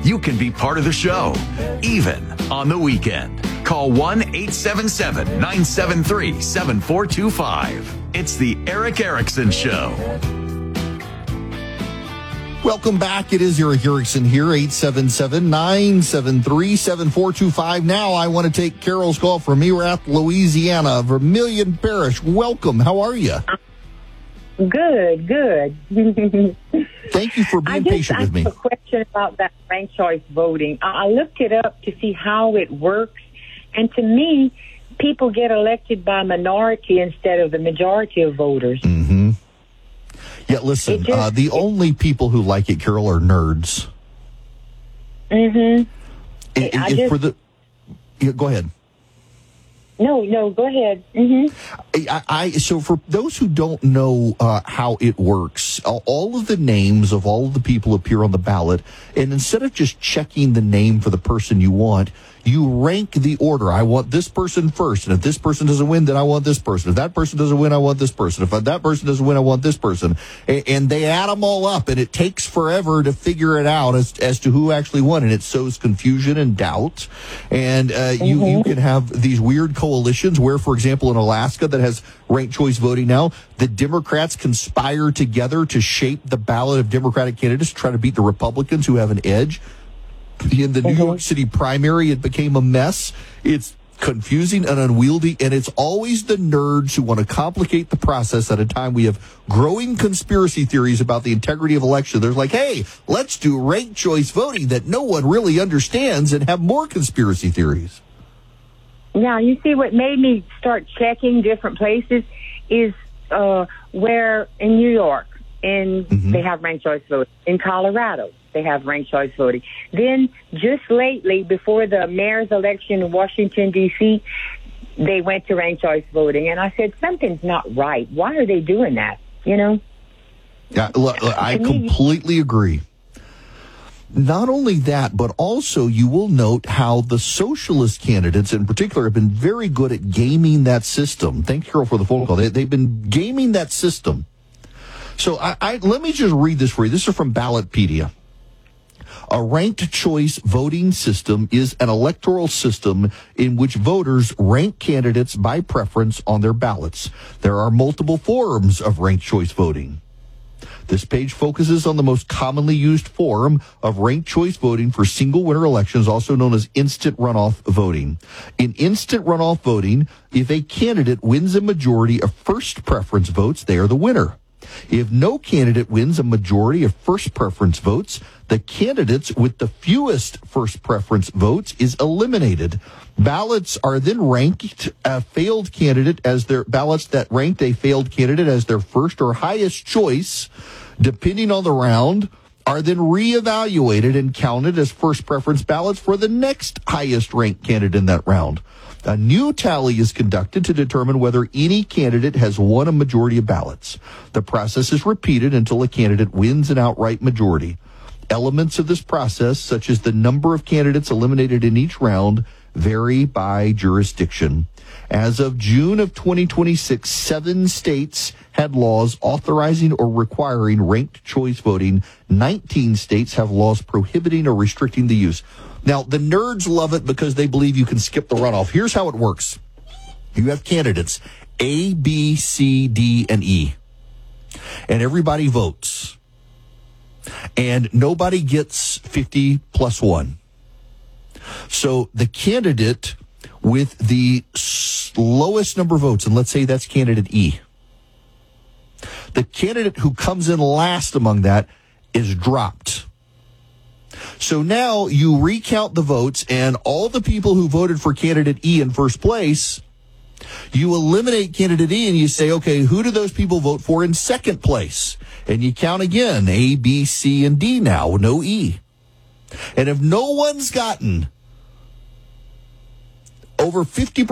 you can be part of the show, even on the weekend. Call 1-877-973-7425. It's the Eric Erickson Show. Welcome back. It is Eric Erickson here, 877-973-7425. Now I want to take Carol's call from Erath, Louisiana, Vermilion Parish. Welcome. How are you? Good. Thank you for being patient with me. I have a question about that ranked choice voting. I looked it up to see how it works, and to me, people get elected by minority instead of the majority of voters. Mm-hmm. Yeah, listen, the only people who like it, Carol, are nerds. Mm-hmm. Go ahead. No, go ahead. Mm-hmm. So for those who don't know how it works, all of the names of all of the people appear on the ballot, and instead of just checking the name for the person you want, you rank the order. I want this person first, and if this person doesn't win, then I want this person. If that person doesn't win, I want this person. If that person doesn't win, I want this person. And they add them all up, and it takes forever to figure it out as to who actually won, and it sows confusion and doubt. And you can have these weird coalitions where, for example, in Alaska that has ranked choice voting now, the Democrats conspire together to shape the ballot of Democratic candidates to try to beat the Republicans who have an edge. In the New York City primary, it became a mess. It's confusing and unwieldy, and it's always the nerds who want to complicate the process at a time we have growing conspiracy theories about the integrity of election. They're like, hey, let's do ranked choice voting that no one really understands and have more conspiracy theories. Now, you see what made me start checking different places is where in New York, they have ranked choice voting. In Colorado, they have ranked choice voting. Then just lately, before the mayor's election in Washington, D.C., they went to ranked choice voting. And I said, something's not right. Why are they doing that? You know? Yeah, look, I completely agree. Not only that, but also you will note how the socialist candidates in particular have been very good at gaming that system. Thank you, Carol, for the phone call. They've been gaming that system. So let me just read this for you. This is from Ballotpedia. A ranked choice voting system is an electoral system in which voters rank candidates by preference on their ballots. There are multiple forms of ranked choice voting. This page focuses on the most commonly used form of ranked choice voting for single winner elections, also known as instant runoff voting. In instant runoff voting, if a candidate wins a majority of first preference votes, they are the winner. If no candidate wins a majority of first preference votes, the candidates with the fewest first preference votes is eliminated. Ballots are then ranked a failed candidate as their ballots that ranked a failed candidate as their first or highest choice, depending on the round, are then reevaluated and counted as first preference ballots for the next highest ranked candidate in that round. A new tally is conducted to determine whether any candidate has won a majority of ballots. The process is repeated until a candidate wins an outright majority. Elements of this process, such as the number of candidates eliminated in each round, vary by jurisdiction. As of June of 2026, 7 states had laws authorizing or requiring ranked choice voting. 19 states have laws prohibiting or restricting the use. Now, the nerds love it because they believe you can skip the runoff. Here's how it works. You have candidates A, B, C, D, and E. And everybody votes. And nobody gets 50 plus 1. So the candidate with the lowest number of votes, and let's say that's candidate E, the candidate who comes in last among that is dropped. So now you recount the votes, and all the people who voted for candidate E in first place, you eliminate candidate E and you say, okay, who do those people vote for in second place? And you count again, A, B, C, and D now, no E. And if no one's gotten over 50%